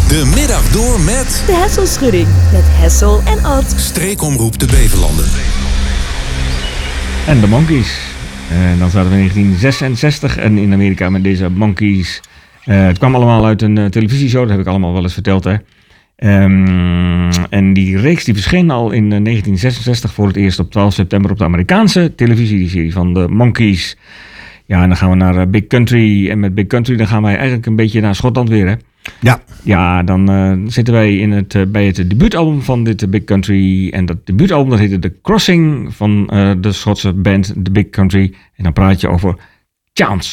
De middag door met... De Hesselschudding met Hessel en Ad. Streekomroep de Beverlanden. En de Monkees. Dan zaten we in 1966 en in Amerika met deze Monkees. Het kwam allemaal uit een televisieshow, dat heb ik allemaal wel eens verteld. Hè. En die reeks die verscheen al in 1966 voor het eerst op 12 september op de Amerikaanse televisieserie van de Monkees. Ja, en dan gaan we naar Big Country. En met Big Country dan gaan wij eigenlijk een beetje naar Schotland weer, hè. Ja. Ja, dan zitten wij bij het debuutalbum van dit Big Country. En dat debuutalbum dat heette The Crossing van de Schotse band The Big Country. En dan praat je over Chance.